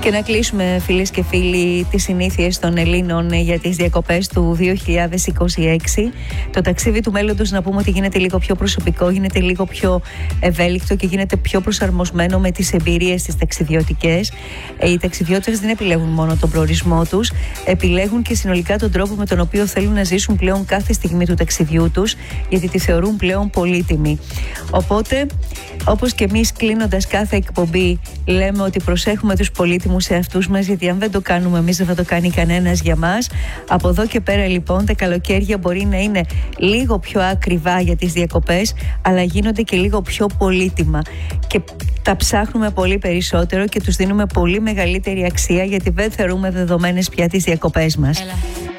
Και να κλείσουμε, φίλες και φίλοι, τις συνήθειες των Ελλήνων για τις διακοπές του 2026. Το ταξίδι του μέλλοντος, να πούμε ότι γίνεται λίγο πιο προσωπικό, γίνεται λίγο πιο ευέλικτο και γίνεται πιο προσαρμοσμένο με τις εμπειρίες τις ταξιδιωτικές. Οι ταξιδιώτες δεν επιλέγουν μόνο τον προορισμό τους, επιλέγουν και συνολικά τον τρόπο με τον οποίο θέλουν να ζήσουν πλέον κάθε στιγμή του ταξιδιού τους, γιατί τη θεωρούν πλέον πολύτιμη. Οπότε, όπως και εμείς κλείνοντας κάθε εκπομπή, λέμε ότι προσέχουμε τους πολύτιμους εαυτούς μας, γιατί αν δεν το κάνουμε εμείς, δεν θα το κάνει κανένας για μας. Από εδώ και πέρα, λοιπόν, τα καλοκαίρια μπορεί να είναι λίγο πιο ακριβά για τις διακοπές, αλλά γίνονται και λίγο πιο πολύτιμα. Και τα ψάχνουμε πολύ περισσότερο και τους δίνουμε πολύ μεγαλύτερη αξία, γιατί δεν θεωρούμε δεδομένες πια τις διακοπές μας.